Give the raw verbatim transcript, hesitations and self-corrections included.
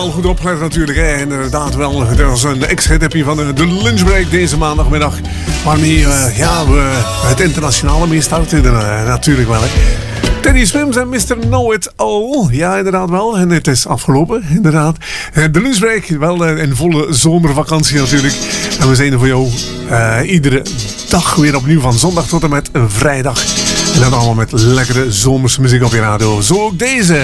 Al goed opgelet natuurlijk, hè. Inderdaad wel. Dat was een extra tipje van de lunchbreak deze maandagmiddag. Waarmee uh, ja, we het internationale mee starten. Uh, natuurlijk wel, hè. Teddy Swims en mister Know It All. Ja, inderdaad wel. En het is afgelopen, inderdaad. De lunchbreak, wel in volle zomervakantie natuurlijk. En we zijn er voor jou uh, iedere dag weer opnieuw van zondag tot en met vrijdag. En dat allemaal met lekkere zomerse muziek op je radio. Zo ook deze.